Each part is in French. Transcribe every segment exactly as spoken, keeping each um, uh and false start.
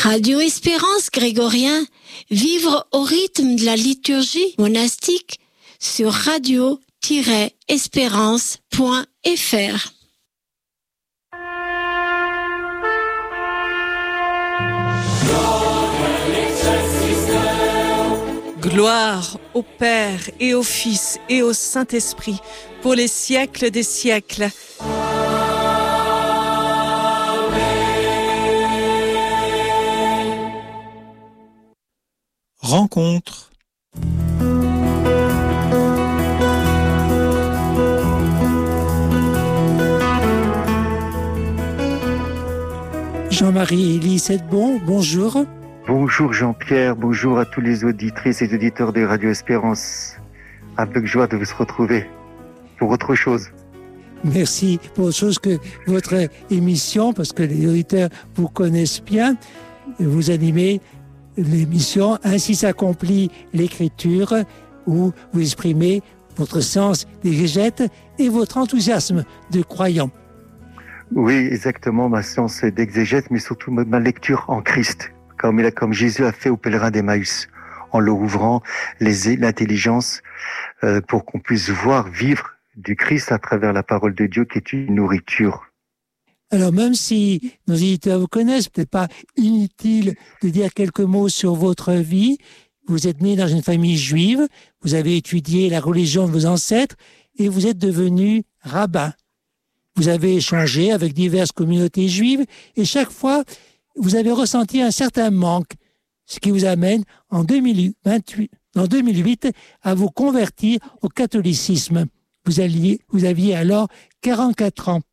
Radio Espérance Grégorien, vivre au rythme de la liturgie monastique sur radio tiret espérance point f r. Gloire au Père et au Fils et au Saint-Esprit, pour les siècles des siècles. Rencontre. Jean-Marie Élie Sedbon, bonjour. Bonjour Jean-Pierre, bonjour à tous les auditrices et auditeurs de Radio Espérance. Avec joie de vous retrouver pour autre chose. Merci pour autre chose que votre émission, parce que les auditeurs vous connaissent bien. Vous animez l'émission « Ainsi s'accomplit l'écriture » où vous exprimez votre sens d'exégète et votre enthousiasme de croyant. Oui, exactement, ma science d'exégète, mais surtout ma lecture en Christ. Comme, il a, comme Jésus a fait au pèlerin d'Emmaüs, en leur ouvrant les, l'intelligence euh, pour qu'on puisse voir, vivre du Christ à travers la parole de Dieu qui est une nourriture. Alors même si nos éditeurs vous connaissent, peut-être pas inutile de dire quelques mots sur votre vie. Vous êtes né dans une famille juive, vous avez étudié la religion de vos ancêtres et vous êtes devenu rabbin. Vous avez échangé avec diverses communautés juives et chaque fois, vous avez ressenti un certain manque, ce qui vous amène en deux mille vingt-huit, en deux mille huit à vous convertir au catholicisme. Vous, alliez, vous aviez alors quarante-quatre ans.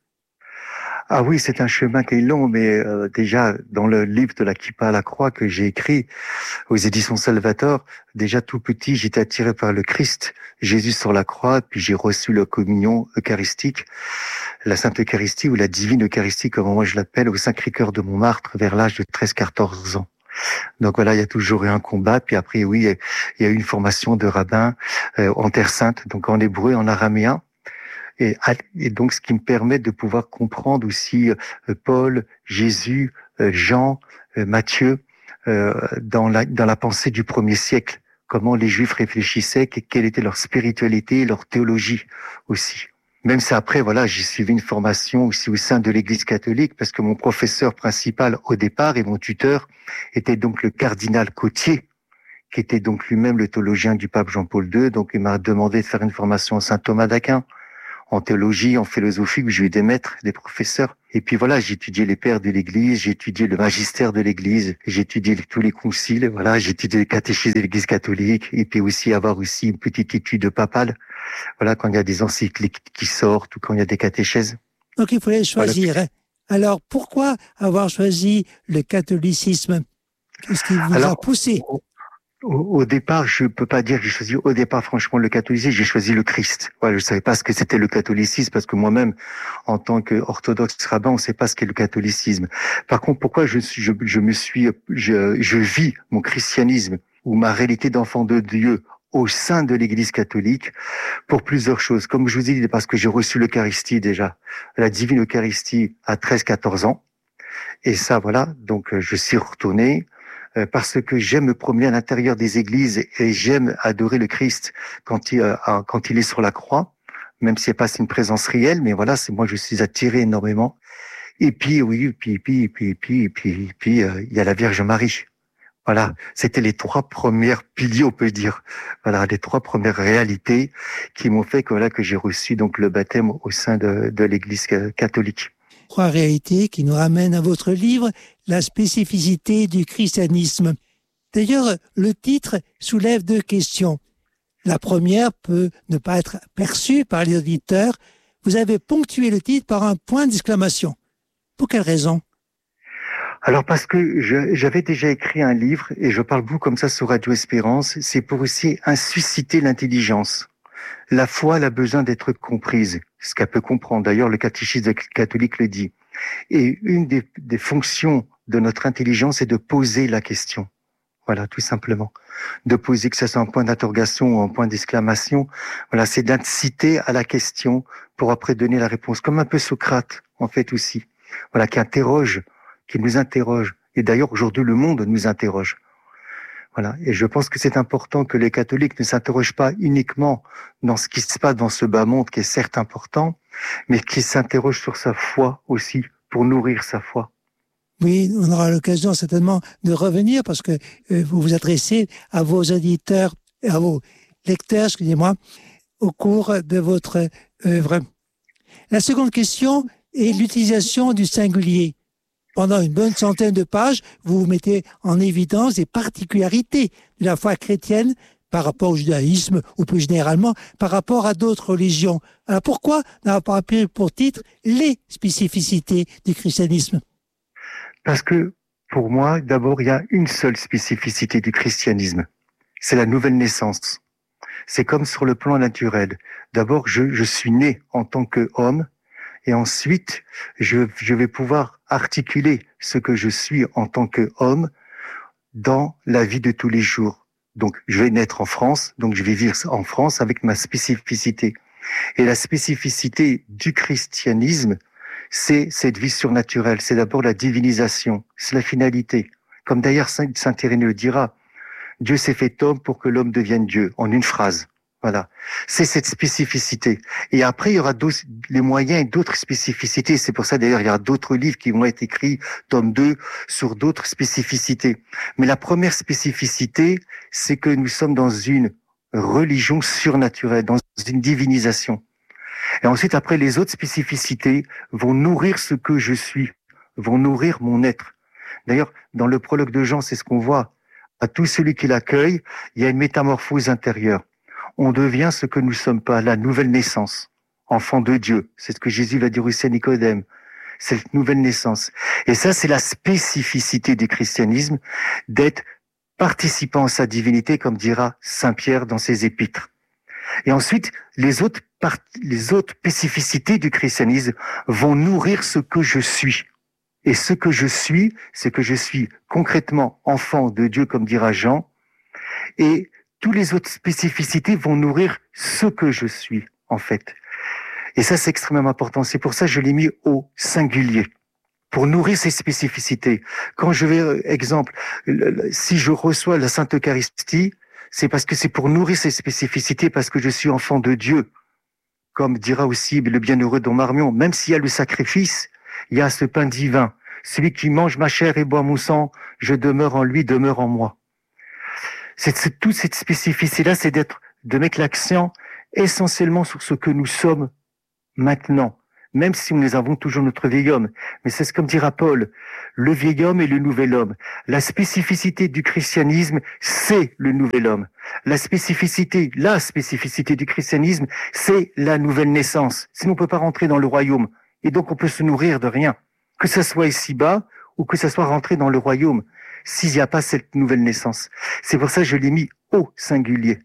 Ah oui, c'est un chemin qui est long, mais euh, déjà dans le livre de la Kippa à la croix que j'ai écrit aux éditions Salvator, déjà tout petit, j'étais attiré par le Christ, Jésus sur la croix, puis j'ai reçu la communion eucharistique, la Sainte Eucharistie ou la Divine Eucharistie, comme moi je l'appelle, au Sacré-Cœur de Montmartre, vers l'âge de treize quatorze ans. Donc voilà, il y a toujours eu un combat, puis après oui, il y a eu une formation de rabbin euh, en Terre Sainte, donc en hébreu, en araméen. Et, et donc, ce qui me permet de pouvoir comprendre aussi euh, Paul, Jésus, euh, Jean, euh, Matthieu, euh, dans la, dans la pensée du premier siècle. Comment les Juifs réfléchissaient, quelle était leur spiritualité, leur théologie aussi. Même si après, voilà, j'ai suivi une formation aussi au sein de l'Église catholique, parce que mon professeur principal au départ et mon tuteur était donc le cardinal Cotier, qui était donc lui-même le théologien du pape Jean-Paul deux. Donc, il m'a demandé de faire une formation à Saint Thomas d'Aquin, en théologie, en philosophie, où j'ai eu des maîtres, des professeurs. Et puis voilà, j'ai étudié les pères de l'Église, j'ai étudié le magistère de l'Église, j'ai étudié tous les conciles, voilà, j'ai étudié les catéchismes de l'Église catholique, et puis aussi avoir aussi une petite étude papale, voilà, quand il y a des encycliques qui sortent ou quand il y a des catéchèses. Donc il fallait choisir. Voilà. Alors pourquoi avoir choisi le catholicisme? Qu'est-ce qui vous Alors, a poussé? Au, au départ, je peux pas dire que j'ai choisi au départ franchement le catholicisme, j'ai choisi le Christ. Voilà, je savais pas ce que c'était le catholicisme parce que moi-même, en tant qu'orthodoxe rabbin, on sait pas ce qu'est le catholicisme. Par contre, pourquoi je suis, je, je me suis, je, je vis mon christianisme ou ma réalité d'enfant de Dieu au sein de l'Église catholique pour plusieurs choses. Comme je vous ai dit, parce que j'ai reçu l'Eucharistie déjà, la divine Eucharistie à treize quatorze ans. Et ça, voilà, donc je suis retourné parce que j'aime me promener à l'intérieur des églises et j'aime adorer le Christ quand il, euh, quand il est sur la croix, même s'il n'y a pas une présence réelle, mais voilà, c'est moi, je suis attiré énormément. Et puis, oui, puis, puis, puis, puis, puis, puis, euh, il y a la Vierge Marie. Voilà, c'était les trois premières piliers, on peut dire. Voilà, les trois premières réalités qui m'ont fait que voilà que j'ai reçu donc le baptême au sein de, de l'Église catholique. Trois réalités qui nous ramènent à votre livre, la spécificité du christianisme. D'ailleurs, le titre soulève deux questions. La première peut ne pas être perçue par les auditeurs. Vous avez ponctué le titre par un point d'exclamation. Pour quelle raison? Alors parce que je, j'avais déjà écrit un livre, et je parle beaucoup comme ça sur Radio Espérance, c'est pour aussi susciter l'intelligence. La foi, elle a besoin d'être comprise, ce qu'elle peut comprendre. D'ailleurs, le catéchisme catholique le dit. Et une des, des fonctions de notre intelligence est de poser la question. Voilà, tout simplement. De poser, que ce soit un point d'interrogation ou un point d'exclamation. Voilà, c'est d'inciter à la question pour après donner la réponse. Comme un peu Socrate, en fait, aussi. Voilà, qui interroge, qui nous interroge. Et d'ailleurs, aujourd'hui, le monde nous interroge. Voilà. Et je pense que c'est important que les catholiques ne s'interrogent pas uniquement dans ce qui se passe dans ce bas monde, qui est certes important, mais qu'ils s'interrogent sur sa foi aussi, pour nourrir sa foi. Oui, on aura l'occasion certainement de revenir parce que euh, vous vous adressez à vos auditeurs, à vos lecteurs, excusez-moi, au cours de votre œuvre. La seconde question est l'utilisation du singulier. Pendant une bonne centaine de pages, vous mettez en évidence les particularités de la foi chrétienne par rapport au judaïsme ou plus généralement par rapport à d'autres religions. Alors pourquoi n'avoir pas pris pour titre les spécificités du christianisme ? Parce que pour moi, d'abord, il y a une seule spécificité du christianisme. C'est la nouvelle naissance. C'est comme sur le plan naturel. D'abord, je, je suis né en tant qu'homme. Et ensuite, je, je vais pouvoir articuler ce que je suis en tant qu'homme dans la vie de tous les jours. Donc, je vais naître en France, donc je vais vivre en France avec ma spécificité. Et la spécificité du christianisme, c'est cette vie surnaturelle. C'est d'abord la divinisation, c'est la finalité. Comme d'ailleurs Saint, Saint Irénée le dira, Dieu s'est fait homme pour que l'homme devienne Dieu, en une phrase. Voilà, c'est cette spécificité. Et après, il y aura les moyens et d'autres spécificités. C'est pour ça, d'ailleurs, il y aura d'autres livres qui vont être écrits, tome deux, sur d'autres spécificités. Mais la première spécificité, c'est que nous sommes dans une religion surnaturelle, dans une divinisation. Et ensuite, après, les autres spécificités vont nourrir ce que je suis, vont nourrir mon être. D'ailleurs, dans le prologue de Jean, c'est ce qu'on voit. À tout celui qui l'accueille, il y a une métamorphose intérieure. On devient ce que nous sommes pas, la nouvelle naissance, enfant de Dieu. C'est ce que Jésus va dire aussi à Nicodème. Cette nouvelle naissance. Et ça, c'est la spécificité du christianisme, d'être participant à sa divinité, comme dira Saint Pierre dans ses épîtres. Et ensuite, les autres, part... les autres spécificités du christianisme vont nourrir ce que je suis. Et ce que je suis, c'est que je suis concrètement enfant de Dieu, comme dira Jean, et toutes les autres spécificités vont nourrir ce que je suis, en fait. Et ça, c'est extrêmement important. C'est pour ça que je l'ai mis au singulier, pour nourrir ces spécificités. Quand je vais, exemple, si je reçois la Sainte Eucharistie, c'est parce que c'est pour nourrir ces spécificités, parce que je suis enfant de Dieu. Comme dira aussi le bienheureux Don Marmion, même s'il y a le sacrifice, il y a ce pain divin. Celui qui mange ma chair et boit mon sang, je demeure en lui, demeure en moi. C'est, c'est toute cette spécificité-là, c'est d'être, de mettre l'accent essentiellement sur ce que nous sommes maintenant, même si nous avons toujours notre vieil homme. Mais c'est comme dira Paul, le vieil homme et le nouvel homme. La spécificité du christianisme, c'est le nouvel homme. La spécificité, la spécificité du christianisme, c'est la nouvelle naissance. Sinon, on peut pas rentrer dans le royaume. Et donc, on peut se nourrir de rien. Que ça soit ici-bas ou que ça soit rentré dans le royaume. S'il n'y a pas cette nouvelle naissance. C'est pour ça que je l'ai mis au singulier.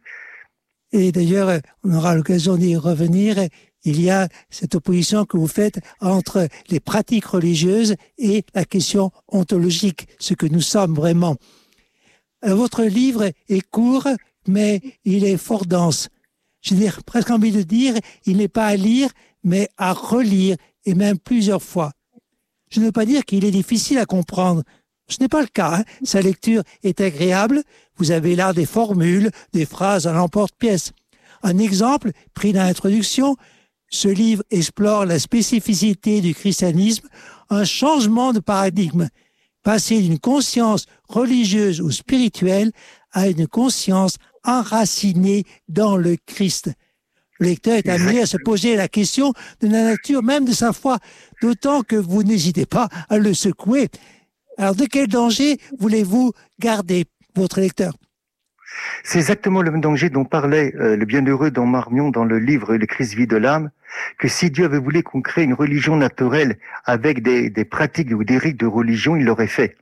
Et d'ailleurs, on aura l'occasion d'y revenir. Il y a cette opposition que vous faites entre les pratiques religieuses et la question ontologique, ce que nous sommes vraiment. Alors, votre livre est court, mais il est fort dense. Je veux dire, presque envie de dire, il n'est pas à lire, mais à relire, et même plusieurs fois. Je ne veux pas dire qu'il est difficile à comprendre. Ce n'est pas le cas. Hein. Sa lecture est agréable. Vous avez là des formules, des phrases à l'emporte-pièce. Un exemple, pris dans l'introduction, ce livre explore la spécificité du christianisme, un changement de paradigme, passer d'une conscience religieuse ou spirituelle à une conscience enracinée dans le Christ. Le lecteur est amené à se poser la question de la nature même de sa foi, d'autant que vous n'hésitez pas à le secouer. Alors, de quel danger voulez-vous garder votre lecteur ? C'est exactement le même danger dont parlait euh, le bienheureux Don Marmion dans le livre « Le Christ vie de l'âme », que si Dieu avait voulu qu'on crée une religion naturelle avec des, des pratiques ou des rites de religion, il l'aurait fait.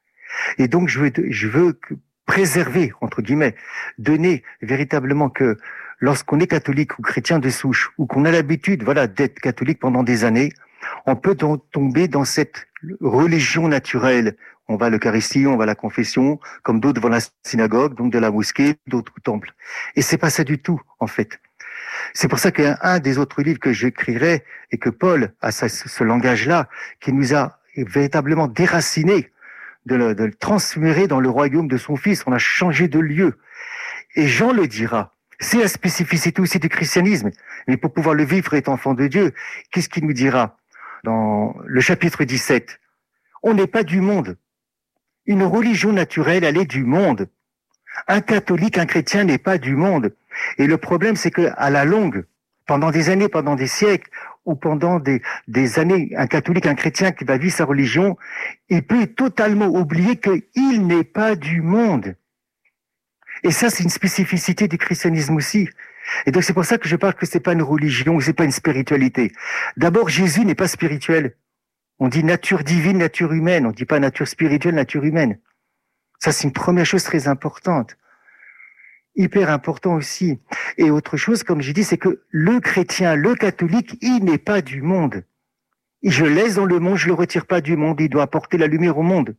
Et donc, je veux, je veux préserver, entre guillemets, donner véritablement que lorsqu'on est catholique ou chrétien de souche, ou qu'on a l'habitude, voilà, d'être catholique pendant des années, on peut donc tomber dans cette religion naturelle. On va à l'Eucharistie, on va à la confession, comme d'autres vont à la synagogue, donc de la mosquée, d'autres au temple. Et c'est pas ça du tout, en fait. C'est pour ça qu'un un des autres livres que j'écrirai, et que Paul a ce, ce langage-là, qui nous a véritablement déracinés de le, de le transférer dans le royaume de son Fils. On a changé de lieu. Et Jean le dira. C'est la spécificité aussi du christianisme. Mais pour pouvoir le vivre étant enfant de Dieu, qu'est-ce qu'il nous dira dans le chapitre dix-sept? On n'est pas du monde. Une religion naturelle, elle est du monde. Un catholique, un chrétien n'est pas du monde. Et le problème, c'est que à la longue, pendant des années, pendant des siècles, ou pendant des, des années, un catholique, un chrétien qui va vivre sa religion, il peut totalement oublier qu'il n'est pas du monde. Et ça, c'est une spécificité du christianisme aussi. Et donc, c'est pour ça que je parle que c'est pas une religion, c'est pas une spiritualité. D'abord, Jésus n'est pas spirituel. On dit nature divine, nature humaine. On dit pas nature spirituelle, nature humaine. Ça, c'est une première chose très importante. Hyper important aussi. Et autre chose, comme j'ai dit, c'est que le chrétien, le catholique, il n'est pas du monde. Je le laisse dans le monde, je le retire pas du monde. Il doit apporter la lumière au monde.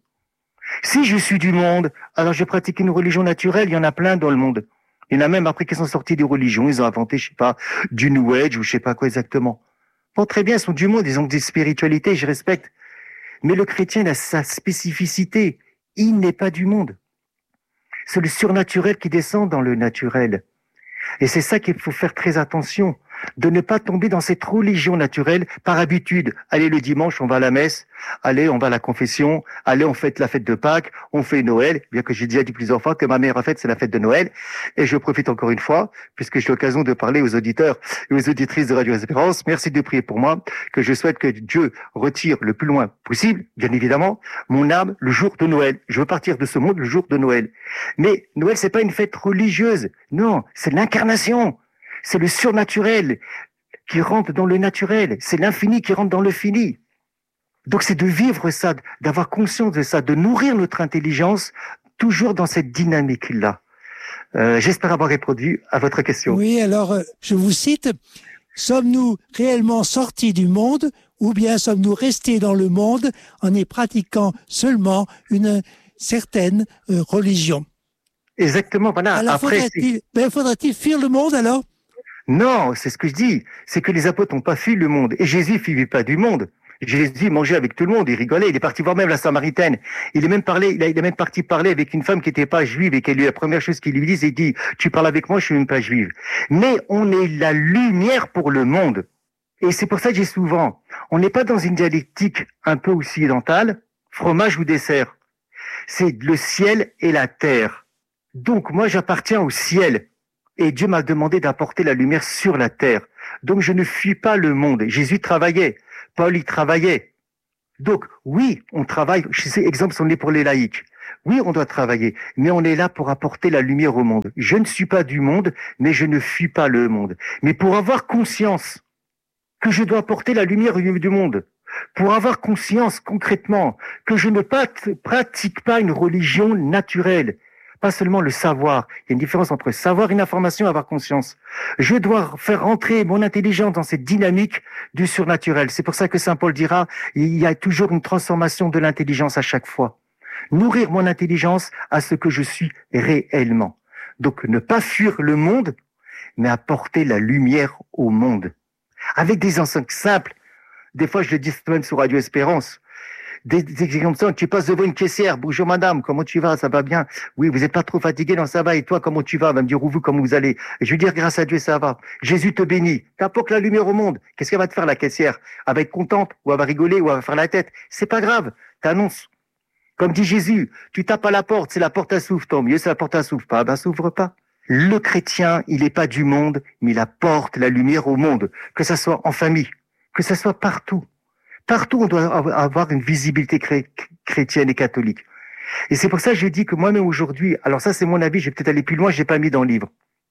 Si je suis du monde, alors je pratique une religion naturelle. Il y en a plein dans le monde. Il y en a même après qu'ils sont sortis des religions, ils ont inventé, je sais pas, du New Age ou je sais pas quoi exactement. Bon, très bien, ils sont du monde, ils ont des spiritualités, je respecte. Mais le chrétien, il a sa spécificité. Il n'est pas du monde. C'est le surnaturel qui descend dans le naturel. Et c'est ça qu'il faut faire très attention, de ne pas tomber dans cette religion naturelle par habitude. Allez, le dimanche, on va à la messe. Allez, on va à la confession. Allez, on fête la fête de Pâques. On fait Noël. Bien que j'ai déjà dit plusieurs fois que ma meilleure fête, c'est la fête de Noël. Et je profite encore une fois, puisque j'ai l'occasion de parler aux auditeurs et aux auditrices de Radio Espérance. Merci de prier pour moi, que je souhaite que Dieu retire le plus loin possible, bien évidemment, mon âme le jour de Noël. Je veux partir de ce monde le jour de Noël. Mais Noël, c'est pas une fête religieuse. Non, c'est l'incarnation. C'est le surnaturel qui rentre dans le naturel. C'est l'infini qui rentre dans le fini. Donc c'est de vivre ça, d'avoir conscience de ça, de nourrir notre intelligence toujours dans cette dynamique-là. Euh, j'espère avoir répondu à votre question. Oui, alors euh, je vous cite, « Sommes-nous réellement sortis du monde ou bien sommes-nous restés dans le monde en y pratiquant seulement une certaine euh, religion ?» Exactement, voilà. Alors Après, faudrait-il, ben, faudrait-il fuir le monde alors? Non, c'est ce que je dis. C'est que les apôtres n'ont pas fui le monde. Et Jésus ne fuyait pas du monde. Jésus mangeait avec tout le monde, il rigolait. Il est parti voir même la Samaritaine. Il est même parlé, il, a, il est même parti parler avec une femme qui n'était pas juive et qui lui, la première chose qu'il lui dit, c'est dit, tu parles avec moi, je suis même pas juive. Mais on est la lumière pour le monde. Et c'est pour ça que j'ai souvent, on n'est pas dans une dialectique un peu occidentale, fromage ou dessert. C'est le ciel et la terre. Donc moi, j'appartiens au ciel. Et Dieu m'a demandé d'apporter la lumière sur la terre. Donc je ne fuis pas le monde. Jésus travaillait. Paul y travaillait. Donc oui, on travaille. Ces exemples sont nés pour les laïcs. Oui, on doit travailler. Mais on est là pour apporter la lumière au monde. Je ne suis pas du monde, mais je ne fuis pas le monde. Mais pour avoir conscience que je dois apporter la lumière au milieu du monde, pour avoir conscience concrètement que je ne pratique pas une religion naturelle, pas seulement le savoir. Il y a une différence entre savoir et une information et avoir conscience. Je dois faire rentrer mon intelligence dans cette dynamique du surnaturel. C'est pour ça que Saint Paul dira, il y a toujours une transformation de l'intelligence à chaque fois. Nourrir mon intelligence à ce que je suis réellement. Donc ne pas fuir le monde, mais apporter la lumière au monde. Avec des enseignes simples. Des fois, je le dis même sur Radio Espérance. Des, des exemples, tu passes devant une caissière, bonjour madame, comment tu vas, ça va bien? Oui, vous n'êtes pas trop fatigué, non, ça va, et toi, comment tu vas? Elle va me dire, ou vous, comment vous allez? Et je vais dire, grâce à Dieu, ça va. Jésus te bénit, t'apportes la lumière au monde. Qu'est-ce qu'elle va te faire, la caissière? Elle va être contente, ou elle va rigoler, ou elle va faire la tête. C'est pas grave, t'annonces. Comme dit Jésus, tu tapes à la porte, c'est la porte à s'ouvre, tant mieux, c'est la porte à s'ouvre pas, ben s'ouvre pas. Le chrétien, il n'est pas du monde, mais il apporte la lumière au monde, que ça soit en famille, que ça soit partout. Partout, on doit avoir une visibilité chrétienne et catholique. Et c'est pour ça que je dis que moi-même aujourd'hui, alors ça c'est mon avis, je vais peut-être aller plus loin, je n'ai pas mis dans le livre.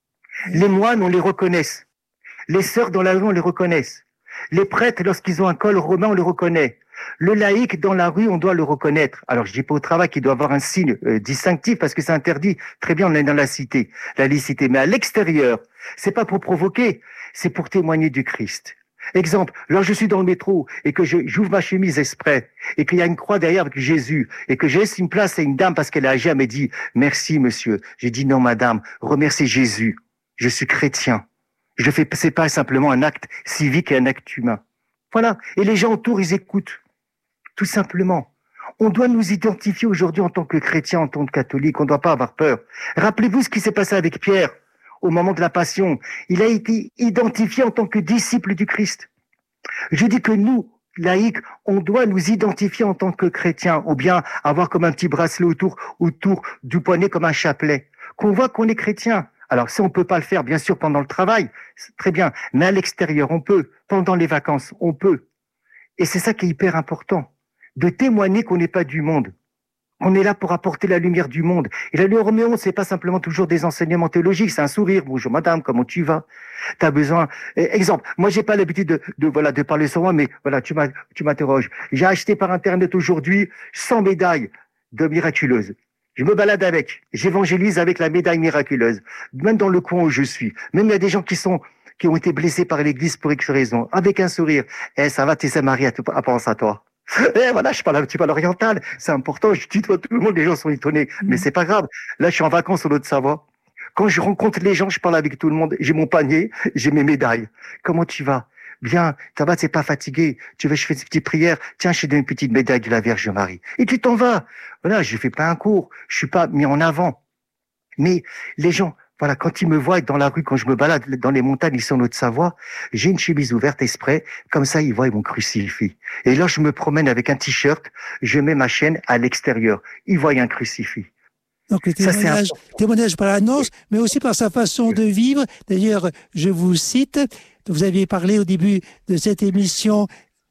Les moines, on les reconnaisse. Les sœurs dans la rue, on les reconnaisse. Les prêtres, lorsqu'ils ont un col romain, on les reconnaît. Le laïc dans la rue, on doit le reconnaître. Alors je dis pas au travail qu'il doit avoir un signe euh, distinctif parce que c'est interdit. Très bien, on est dans la cité, la licité. Mais à l'extérieur, c'est pas pour provoquer, c'est pour témoigner du Christ. Exemple, lorsque je suis dans le métro et que je, j'ouvre ma chemise exprès et qu'il y a une croix derrière avec Jésus et que je laisse une place à une dame parce qu'elle a agi, elle me dit « Merci monsieur ». J'ai dit « Non madame, remerciez Jésus, je suis chrétien. Je fais, c'est pas simplement un acte civique et un acte humain. » Voilà. Et les gens autour, ils écoutent. Tout simplement. On doit nous identifier aujourd'hui en tant que chrétiens, en tant que catholiques. On ne doit pas avoir peur. Rappelez-vous ce qui s'est passé avec Pierre au moment de la Passion. Il a été identifié en tant que disciple du Christ. Je dis que nous, laïcs, on doit nous identifier en tant que chrétiens, ou bien avoir comme un petit bracelet autour, autour du poignet comme un chapelet. Qu'on voit qu'on est chrétien. Alors, si on peut pas le faire, bien sûr, pendant le travail, c'est très bien. Mais à l'extérieur, on peut. Pendant les vacances, on peut. Et c'est ça qui est hyper important. De témoigner qu'on n'est pas du monde. On est là pour apporter la lumière du monde. Et la lumière au monde, c'est pas simplement toujours des enseignements théologiques, c'est un sourire. Bonjour madame, comment tu vas? T'as besoin, exemple. Moi, j'ai pas l'habitude de, de, voilà, de parler sur moi, mais voilà, tu m'as, tu m'interroges. J'ai acheté par Internet aujourd'hui cent médailles de miraculeuses. Je me balade avec. J'évangélise avec la médaille miraculeuse. Même dans le coin où je suis. Même il y a des gens qui sont, qui ont été blessés par l'église pour X raison. Avec un sourire. Eh, ça va, t'es Marie, à pense à toi. Eh, voilà, je parle un petit peu à l'oriental. C'est important. Je tutoie tout le monde. Les gens sont étonnés. Mais c'est pas grave. Là, je suis en vacances au Haute-Savoie. Quand je rencontre les gens, je parle avec tout le monde. J'ai mon panier. J'ai mes médailles. Comment tu vas? Bien, ça va, t'es pas fatigué. Tu veux, je fais une petite prière. Tiens, je te donne une petite médaille de la Vierge Marie. Et tu t'en vas. Voilà, je fais pas un cours. Je suis pas mis en avant. Mais les gens, voilà, quand ils me voient dans la rue, quand je me balade dans les montagnes ici en Haute-Savoie, j'ai une chemise ouverte exprès. Comme ça, ils voient, ils vont crucifix. Et là, je me promène avec un t-shirt. Je mets ma chaîne à l'extérieur. Ils voient un crucifix. Donc le témoignage, ça, témoignage par l'annonce, mais aussi par sa façon de vivre. D'ailleurs, je vous cite, vous aviez parlé au début de cette émission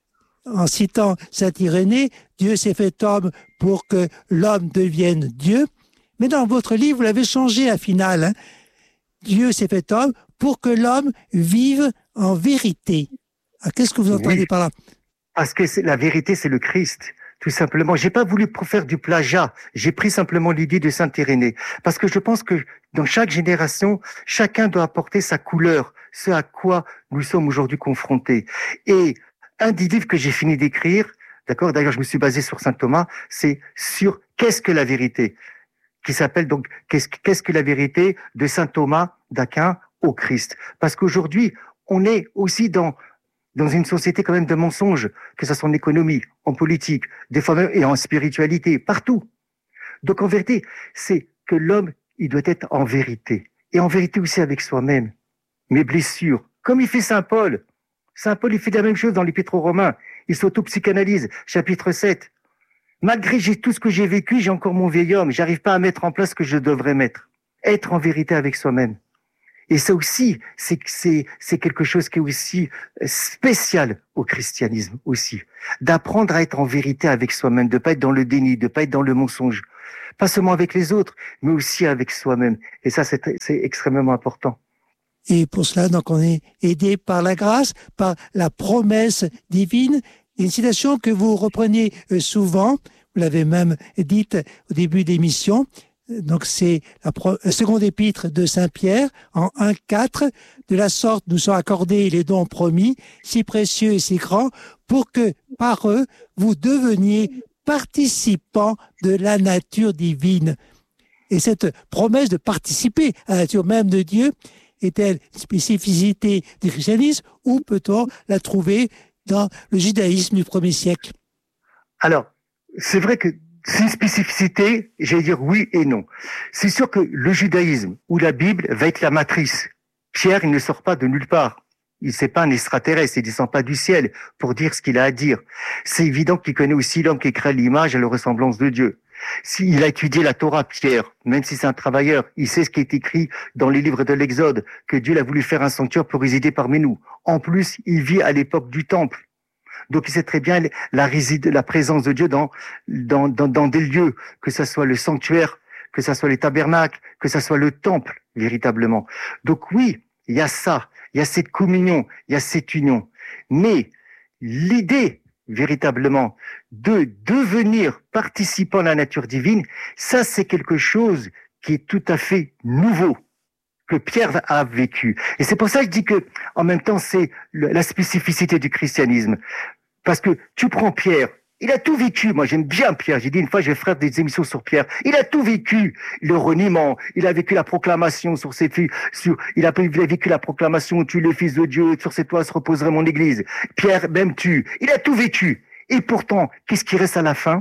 en citant saint Irénée, Dieu s'est fait homme pour que l'homme devienne Dieu. Mais dans votre livre, vous l'avez changé à final. Hein. Dieu s'est fait homme pour que l'homme vive en vérité. Ah, qu'est-ce que vous entendez oui. par là? Parce que c'est, la vérité, c'est le Christ. Tout simplement, j'ai pas voulu faire du plagiat. J'ai pris simplement l'idée de saint Irénée, parce que je pense que dans chaque génération, chacun doit apporter sa couleur, ce à quoi nous sommes aujourd'hui confrontés. Et un des livres que j'ai fini d'écrire, d'accord, d'ailleurs je me suis basé sur saint Thomas, c'est sur qu'est-ce que la vérité, qui s'appelle donc qu'est-ce, qu'est-ce que la vérité de saint Thomas d'Aquin au Christ. Parce qu'aujourd'hui, on est aussi dans dans une société quand même de mensonges, que ce soit en économie, en politique, des fois même, et en spiritualité, partout. Donc en vérité, c'est que l'homme, il doit être en vérité. Et en vérité aussi avec soi-même. Mes blessures, comme il fait saint Paul. Saint Paul, il fait la même chose dans l'Épître aux Romains. Il s'auto-psychanalyse, chapitre sept. Malgré j'ai tout ce que j'ai vécu, j'ai encore mon vieil homme. J'arrive pas à mettre en place ce que je devrais mettre. Être en vérité avec soi-même. Et ça aussi, c'est, c'est, c'est quelque chose qui est aussi spécial au christianisme aussi. D'apprendre à être en vérité avec soi-même, de pas être dans le déni, de pas être dans le mensonge. Pas seulement avec les autres, mais aussi avec soi-même. Et ça, c'est, c'est extrêmement important. Et pour cela, donc, on est aidé par la grâce, par la promesse divine. Une citation que vous reprenez souvent, vous l'avez même dite au début d'émission. Donc c'est la, pro- la seconde épître de saint Pierre en un quatre. De la sorte nous sont accordés les dons promis, si précieux et si grands, pour que par eux vous deveniez participants de la nature divine. Et cette promesse de participer à la nature même de Dieu est-elle une spécificité du christianisme ou peut-on la trouver dans le judaïsme du premier siècle? Alors, c'est vrai que c'est une spécificité, j'allais dire oui et non. C'est sûr que le judaïsme ou la Bible va être la matrice. Pierre, il ne sort pas de nulle part. Il n'est pas un extraterrestre, il descend pas du ciel pour dire ce qu'il a à dire. C'est évident qu'il connaît aussi l'homme qui crée l'image et la ressemblance de Dieu. S'il a étudié la Torah, Pierre, même si c'est un travailleur, il sait ce qui est écrit dans les livres de l'Exode, que Dieu a voulu faire un sanctuaire pour résider parmi nous. En plus, il vit à l'époque du temple. Donc il sait très bien la, réside, la présence de Dieu dans, dans, dans, dans des lieux, que ce soit le sanctuaire, que ce soit les tabernacles, que ce soit le temple, véritablement. Donc oui, il y a ça, il y a cette communion, il y a cette union. Mais l'idée, véritablement, de devenir participant à la nature divine, ça c'est quelque chose qui est tout à fait nouveau, que Pierre a vécu. Et c'est pour ça que je dis que, en même temps, c'est la spécificité du christianisme. Parce que tu prends Pierre, il a tout vécu. Moi, j'aime bien Pierre. J'ai dit une fois, je vais faire des émissions sur Pierre. Il a tout vécu. Le reniement. Il a vécu la proclamation sur ses filles, sur, il a vécu la proclamation, tu es le fils de Dieu, sur ses toits se reposerait mon église. Pierre, même tu. Il a tout vécu. Et pourtant, qu'est-ce qui reste à la fin?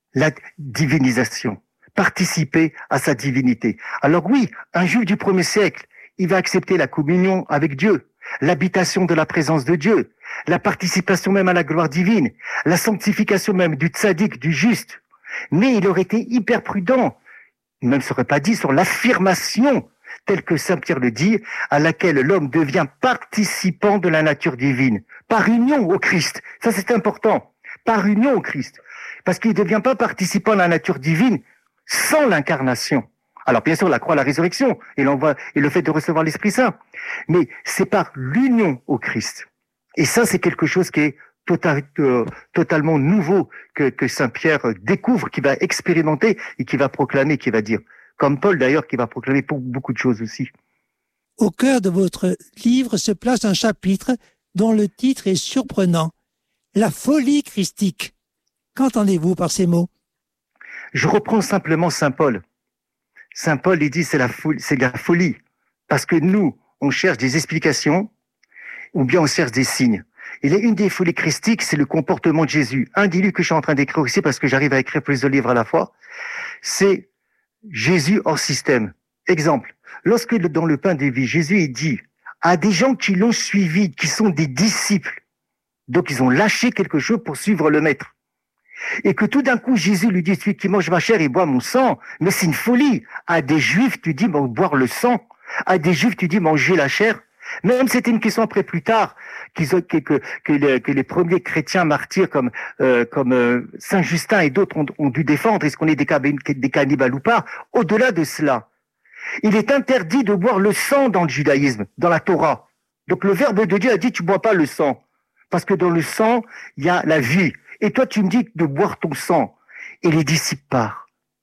la divinisation, participer à sa divinité. Alors oui, un juif du premier siècle, il va accepter la communion avec Dieu, l'habitation de la présence de Dieu, la participation même à la gloire divine, la sanctification même du tzaddik, du juste. Mais il aurait été hyper prudent, il ne serait pas dit sur l'affirmation, telle que saint Pierre le dit, à laquelle l'homme devient participant de la nature divine, par union au Christ. Ça c'est important, par union au Christ. Parce qu'il ne devient pas participant de la nature divine sans l'incarnation. Alors bien sûr, la croix, la résurrection, et, l'envoi, et le fait de recevoir l'Esprit Saint. Mais c'est par l'union au Christ. Et ça, c'est quelque chose qui est total, euh, totalement nouveau, que, que saint Pierre découvre, qui va expérimenter et qui va proclamer, qui va dire. Comme Paul d'ailleurs, qui va proclamer pour beaucoup de choses aussi. Au cœur de votre livre se place un chapitre dont le titre est surprenant. La folie christique. Qu'entendez-vous par ces mots? Je reprends simplement saint Paul. Saint Paul, il dit c'est la folie, c'est la folie. Parce que nous, on cherche des explications ou bien on cherche des signes. Il y a une des folies christiques, c'est le comportement de Jésus. Un des livres que je suis en train d'écrire ici, parce que j'arrive à écrire plusieurs livres à la fois, c'est Jésus hors système. Exemple, lorsque dans le pain des vies, Jésus il dit à des gens qui l'ont suivi, qui sont des disciples, donc ils ont lâché quelque chose pour suivre le maître. Et que tout d'un coup, Jésus lui dit, celui qui mange ma chair et boit mon sang, mais c'est une folie. À des juifs, tu dis, bon, boire le sang. À des juifs, tu dis, manger la chair. Même c'était une question après plus tard, qu'ils ont, que, que, que, les, que les premiers chrétiens martyrs comme, euh, comme euh, Saint Justin et d'autres ont, ont dû défendre, est-ce qu'on est des, des cannibales ou pas. Au-delà de cela, il est interdit de boire le sang dans le judaïsme, dans la Torah. Donc le Verbe de Dieu a dit, tu bois pas le sang. Parce que dans le sang, il y a la vie. Et toi, tu me dis de boire ton sang. Et les disciples partent.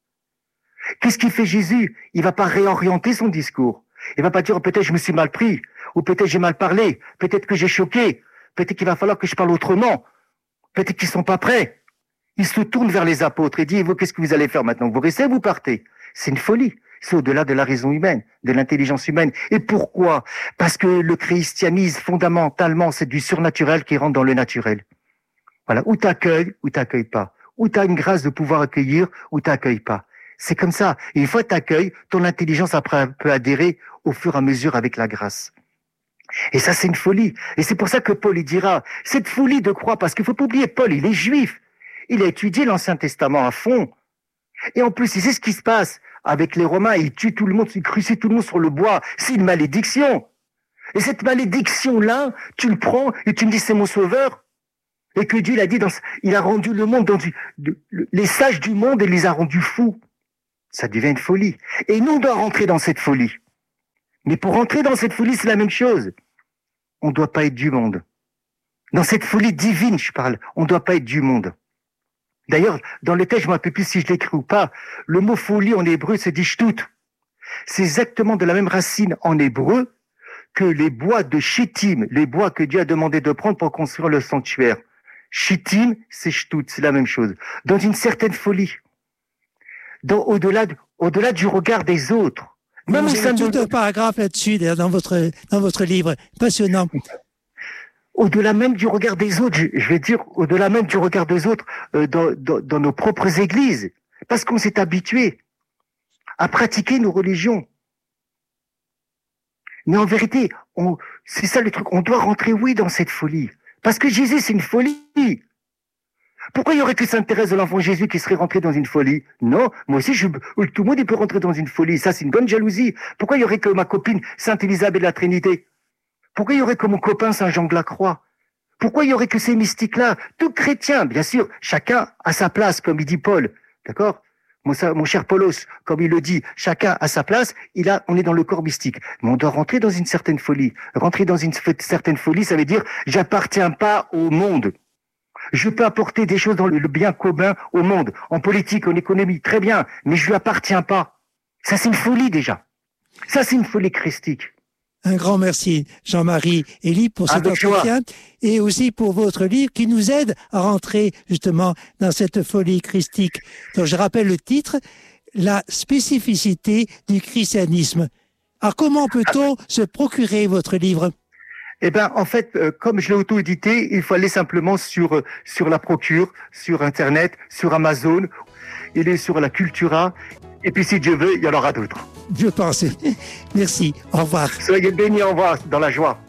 Qu'est-ce qu'il fait Jésus? Il va pas réorienter son discours. Il va pas dire, peut-être je me suis mal pris, ou peut-être j'ai mal parlé, peut-être que j'ai choqué, peut-être qu'il va falloir que je parle autrement, peut-être qu'ils sont pas prêts. Il se tourne vers les apôtres et dit, vous, qu'est-ce que vous allez faire maintenant? Vous restez, vous partez. C'est une folie. C'est au-delà de la raison humaine, de l'intelligence humaine. Et pourquoi? Parce que le christianisme, fondamentalement, c'est du surnaturel qui rentre dans le naturel. Voilà, ou t'accueilles, ou t'accueilles pas. Ou t'as une grâce de pouvoir accueillir, ou t'accueilles pas. C'est comme ça. Et une fois que t'accueilles, ton intelligence après peut adhérer au fur et à mesure avec la grâce. Et ça, c'est une folie. Et c'est pour ça que Paul, il dira, cette folie de croire, parce qu'il faut pas oublier, Paul, il est juif. Il a étudié l'Ancien Testament à fond. Et en plus, il sait ce qui se passe avec les Romains. Il tue tout le monde, il crucifie tout le monde sur le bois. C'est une malédiction. Et cette malédiction-là, tu le prends et tu me dis, c'est mon sauveur. Et que Dieu, il a dit, dans, il a rendu le monde dans du, de, les sages du monde et les a rendus fous. Ça devient une folie. Et nous, on doit rentrer dans cette folie. Mais pour rentrer dans cette folie, c'est la même chose. On ne doit pas être du monde. Dans cette folie divine, je parle, on ne doit pas être du monde. D'ailleurs, dans le texte, je ne me rappelle plus si je l'écris ou pas, le mot folie en hébreu, c'est dit shtut. C'est exactement de la même racine en hébreu que les bois de Shittim, les bois que Dieu a demandé de prendre pour construire le sanctuaire. Shittim, c'est shtut, c'est la même chose. Dans une certaine folie. Dans, au-delà, au-delà du regard des autres. Même vous avez tout un paragraphe là-dessus, dans votre, dans votre livre. Passionnant. Au-delà même du regard des autres, je, je vais dire, au-delà même du regard des autres, euh, dans, dans, dans nos propres églises. Parce qu'on s'est habitué à pratiquer nos religions. Mais en vérité, on, c'est ça le truc, on doit rentrer, oui, dans cette folie. Parce que Jésus, c'est une folie. Pourquoi il y aurait que Sainte Thérèse de l'Enfant Jésus qui serait rentrée dans une folie? Non, moi aussi, je, tout le monde il peut rentrer dans une folie. Ça, c'est une bonne jalousie. Pourquoi il y aurait que ma copine Sainte Élisabeth de la Trinité? Pourquoi il y aurait que mon copain Saint Jean de la Croix? Pourquoi il y aurait que ces mystiques-là? Tout chrétien, bien sûr, chacun à sa place, comme il dit Paul. D'accord? Mon, mon cher Paulos, comme il le dit, chacun à sa place, il a, on est dans le corps mystique. Mais on doit rentrer dans une certaine folie. Rentrer dans une certaine folie, ça veut dire, j'appartiens pas au monde. Je peux apporter des choses dans le bien commun au monde, en politique, en économie, très bien, mais je lui appartiens pas. Ça, c'est une folie déjà. Ça, c'est une folie christique. Un grand merci, Jean-Marie Elie, pour cet entretien et aussi pour votre livre qui nous aide à rentrer justement dans cette folie christique. Donc, je rappelle le titre, La spécificité du christianisme. Alors, comment peut-on se procurer votre livre? Eh ben, en fait, euh, comme je l'ai auto-édité, il faut aller simplement sur, euh, sur la Procure, sur Internet, sur Amazon. Il est sur la Cultura. Et puis, si Dieu veut, il y en aura d'autres. Je pense. Merci. Au revoir. Soyez bénis, au revoir, dans la joie.